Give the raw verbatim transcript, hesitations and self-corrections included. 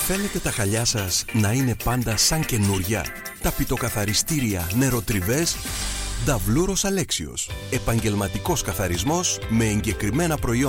Θέλετε τα χαλιά σας να είναι πάντα σαν καινούρια? Ταπητοκαθαριστήρια νεροτριβές Νταυλούρος Αλέξιος. Επαγγελματικός καθαρισμός με εγκεκριμένα προϊόντα.